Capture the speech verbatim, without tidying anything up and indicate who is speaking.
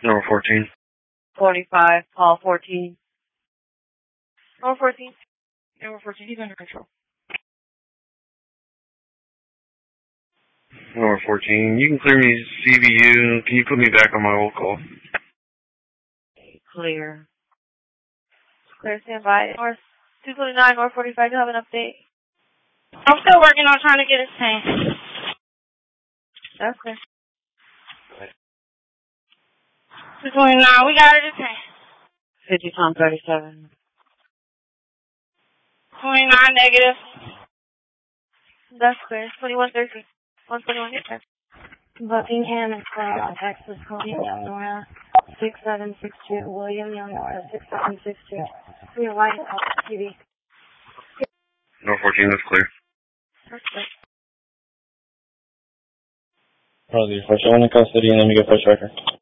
Speaker 1: Number fourteen.
Speaker 2: forty-five, call fourteen. Number fourteen. Number fourteen, he's under control.
Speaker 1: Number fourteen, you can clear me C B U. Can you put me back on my old call?
Speaker 2: Clear. Clear, stand by. North two twenty-nine, North forty-five, you have an update?
Speaker 3: I'm still working on trying to get his tank.
Speaker 2: That's clear.
Speaker 3: two twenty-nine, we got it, his tank.
Speaker 2: fifty, Tom thirty-seven.
Speaker 3: twenty-nine, negative.
Speaker 2: That's clear. twenty-one thirteen. one twenty-one, yes, sir.
Speaker 3: Buckingham and Claremont, Texas, William Young six seven six two, William Young six seven six two. We are live on T V.
Speaker 1: Number fourteen, that's clear.
Speaker 2: That's clear.
Speaker 4: Rosie, first one in custody and then we get first record.